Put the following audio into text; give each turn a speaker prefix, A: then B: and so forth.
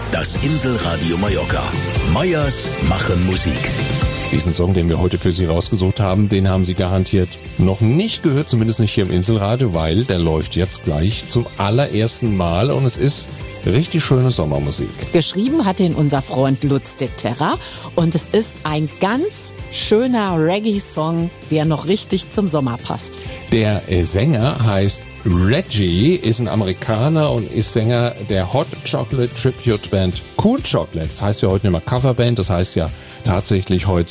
A: Das Inselradio Mallorca. Meyers machen Musik.
B: Diesen Song, den wir heute für Sie rausgesucht haben, den haben Sie garantiert noch nicht gehört, zumindest nicht hier im Inselradio, weil der läuft jetzt gleich zum allerersten Mal und es ist richtig schöne Sommermusik.
C: Geschrieben hat ihn unser Freund Lutz de Terra und es ist ein ganz schöner Reggae-Song, der noch richtig zum Sommer passt.
B: Der Sänger heißt Reggie, ist ein Amerikaner und ist Sänger der Hot Chocolate Tribute Band Cool Chocolate. Das heißt ja heute nicht mehr Coverband, das heißt ja tatsächlich heute